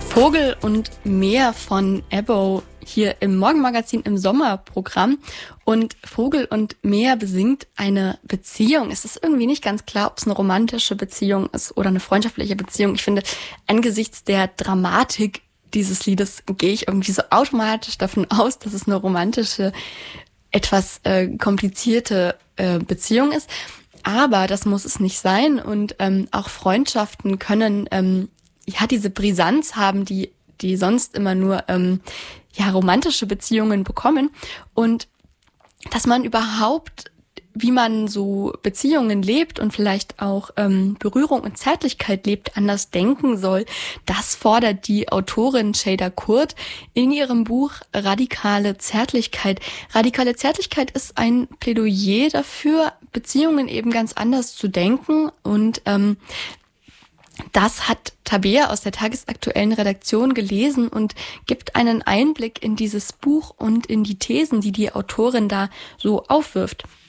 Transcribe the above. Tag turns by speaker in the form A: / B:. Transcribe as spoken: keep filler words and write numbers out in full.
A: Vogel und Meer von Ebbo hier im Morgenmagazin im Sommerprogramm. Und Vogel und Meer besingt eine Beziehung. Es ist irgendwie nicht ganz klar, ob es eine romantische Beziehung ist oder eine freundschaftliche Beziehung. Ich finde, angesichts der Dramatik dieses Liedes gehe ich irgendwie so automatisch davon aus, dass es eine romantische, etwas äh, komplizierte äh, Beziehung ist. Aber das muss es nicht sein. Und ähm, auch Freundschaften können ähm, ja diese Brisanz haben, die die sonst immer nur ähm, ja romantische Beziehungen bekommen. Und dass man überhaupt, wie man so Beziehungen lebt und vielleicht auch ähm, Berührung und Zärtlichkeit lebt, anders denken soll, das fordert die Autorin Şeyda Kurt in ihrem Buch Radikale Zärtlichkeit. Radikale Zärtlichkeit ist ein Plädoyer dafür, Beziehungen eben ganz anders zu denken, und ähm, das hat Tabea aus der tagesaktuellen Redaktion gelesen und gibt einen Einblick in dieses Buch und in die Thesen, die die Autorin da so aufwirft.